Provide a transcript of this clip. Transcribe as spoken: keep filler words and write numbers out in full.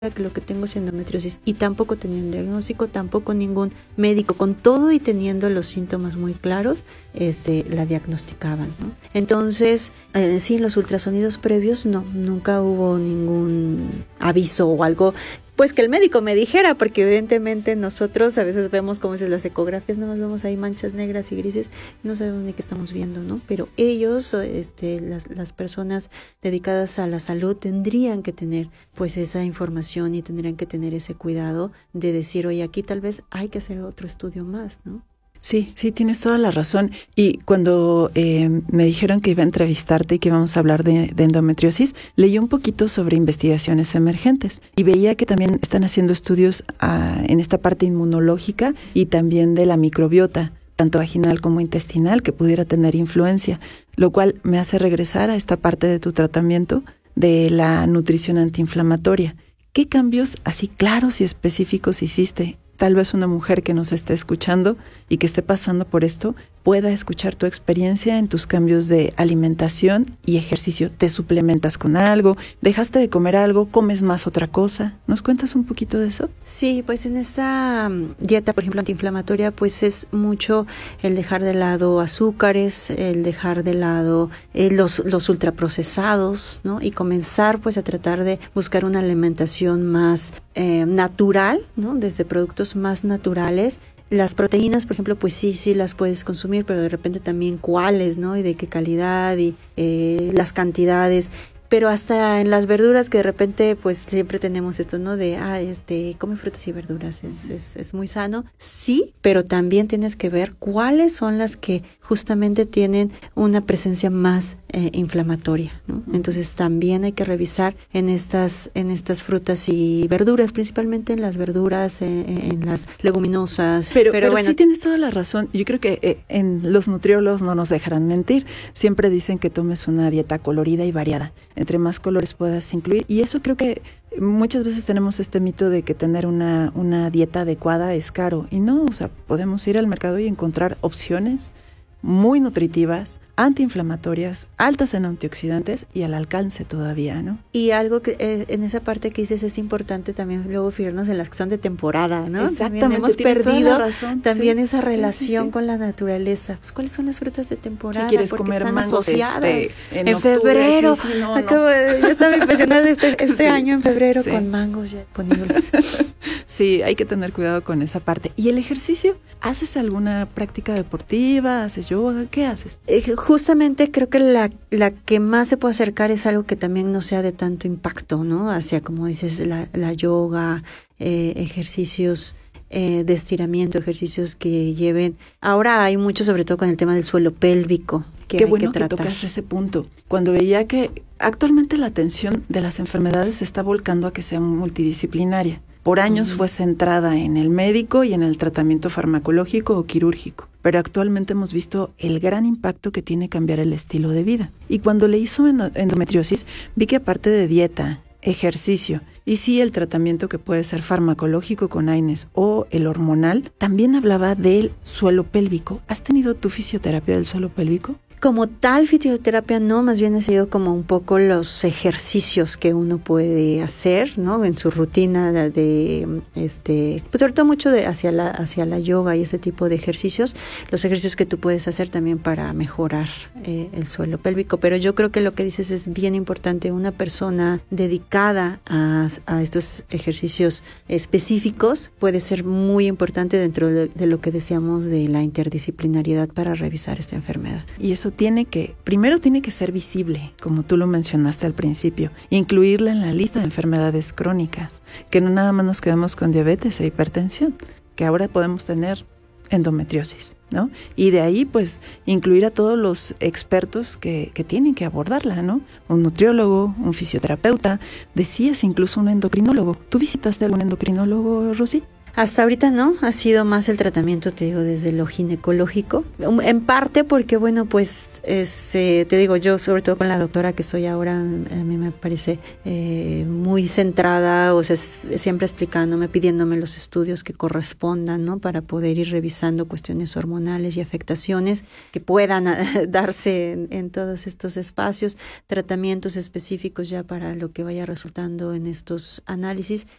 que lo que tengo es endometriosis, y tampoco tenía un diagnóstico, tampoco ningún médico, con todo y teniendo los síntomas muy claros, este, la diagnosticaban, ¿no? Entonces, eh, sí, los ultrasonidos previos, no, nunca hubo ningún aviso o algo, pues que el médico me dijera, porque evidentemente nosotros a veces vemos, como dices, las ecografías, nada más vemos ahí manchas negras y grises, no sabemos ni qué estamos viendo, ¿no? Pero ellos, este, las, las personas dedicadas a la salud tendrían que tener pues esa información y tendrían que tener ese cuidado de decir, oye, aquí tal vez hay que hacer otro estudio más, ¿no? Sí, sí, tienes toda la razón. Y cuando eh, me dijeron que iba a entrevistarte y que íbamos a hablar de, de endometriosis, leí un poquito sobre investigaciones emergentes y veía que también están haciendo estudios uh, en esta parte inmunológica y también de la microbiota, tanto vaginal como intestinal, que pudiera tener influencia, lo cual me hace regresar a esta parte de tu tratamiento de la nutrición antiinflamatoria. ¿Qué cambios así claros y específicos hiciste? Tal vez una mujer que nos esté escuchando y que esté pasando por esto pueda escuchar tu experiencia en tus cambios de alimentación y ejercicio. ¿Te suplementas con algo? ¿Dejaste de comer algo? ¿Comes más otra cosa? ¿Nos cuentas un poquito de eso? Sí, pues en esta dieta, por ejemplo, antiinflamatoria, pues es mucho el dejar de lado azúcares, el dejar de lado eh, los, los ultraprocesados, ¿no? Y comenzar pues a tratar de buscar una alimentación más eh, natural, ¿no? Desde productos más naturales. Las proteínas, por ejemplo, pues sí, sí las puedes consumir, pero de repente también cuáles, ¿no? Y de qué calidad y eh, las cantidades. Pero hasta en las verduras, que de repente pues siempre tenemos esto, ¿no? De, ah, este, come frutas y verduras, es, es, es muy sano. Sí, pero también tienes que ver cuáles son las que justamente tienen una presencia más eh, inflamatoria, ¿no? Entonces también hay que revisar en estas, en estas frutas y verduras, principalmente en las verduras, en, en las leguminosas. Pero, pero, pero bueno, sí tienes toda la razón. Yo creo que eh, en los nutriólogos no nos dejarán mentir. Siempre dicen que tomes una dieta colorida y variada. Entre más colores puedas incluir. Y eso creo que muchas veces tenemos este mito de que tener una, una dieta adecuada es caro. Y no, o sea, podemos ir al mercado y encontrar opciones muy nutritivas, antiinflamatorias, altas en antioxidantes y al alcance todavía, ¿no? Y algo que eh, en esa parte que dices es importante también luego fijarnos en las que son de temporada, ¿no? Exactamente, también hemos perdido razón, también sí, esa relación sí, sí. con la naturaleza. Pues, ¿cuáles son las frutas de temporada? Si quieres porque comer están mango, asociadas este, en, en octubre, febrero. Sí, sí, no, Acabo no. de, yo estaba impresionada este, este Sí, año en febrero sí. con mangos ya disponibles. Sí, hay que tener cuidado con esa parte. ¿Y el ejercicio? ¿Haces alguna práctica deportiva? ¿Haces yoga? ¿Qué haces? Eh, justamente creo que la, la que más se puede acercar es algo que también no sea de tanto impacto, ¿no? Hacia, como dices, la, la yoga, eh, ejercicios eh, de estiramiento, ejercicios que lleven. Ahora hay mucho, sobre todo con el tema del suelo pélvico, que Qué hay bueno que que tratar. tocas ese punto. Cuando veía que actualmente la atención de las enfermedades se está volcando a que sea multidisciplinaria. Por años uh-huh. fue centrada en el médico y en el tratamiento farmacológico o quirúrgico, pero actualmente hemos visto el gran impacto que tiene cambiar el estilo de vida. Y cuando le hizo endometriosis, vi que aparte de dieta, ejercicio y sí el tratamiento que puede ser farmacológico con AINES o el hormonal, también hablaba del suelo pélvico. ¿Has tenido tu fisioterapia del suelo pélvico? Como tal fisioterapia no, más bien he sido como un poco los ejercicios que uno puede hacer, ¿no? En su rutina de, de este, pues sobre todo mucho de hacia la hacia la yoga y ese tipo de ejercicios, los ejercicios que tú puedes hacer también para mejorar eh, el suelo pélvico. Pero yo creo que lo que dices es bien importante. Una persona dedicada a, a estos ejercicios específicos puede ser muy importante dentro de, de lo que decíamos de la interdisciplinariedad para revisar esta enfermedad. Y eso tiene que, primero tiene que ser visible, como tú lo mencionaste al principio, incluirla en la lista de enfermedades crónicas, que no nada más nos quedamos con diabetes e hipertensión, que ahora podemos tener endometriosis, ¿no? Y de ahí, pues, incluir a todos los expertos que, que tienen que abordarla, ¿no? Un nutriólogo, un fisioterapeuta, decías incluso un endocrinólogo. ¿Tú visitaste algún endocrinólogo, Rosy? Hasta ahorita no, ha sido más el tratamiento, te digo, desde lo ginecológico, en parte porque, bueno, pues, es, eh, te digo, yo sobre todo con la doctora que estoy ahora, a mí me parece eh, muy centrada, o sea, es, siempre explicándome, pidiéndome los estudios que correspondan, ¿no? Para poder ir revisando cuestiones hormonales y afectaciones que puedan a, darse en, en todos estos espacios, tratamientos específicos ya para lo que vaya resultando en estos análisis,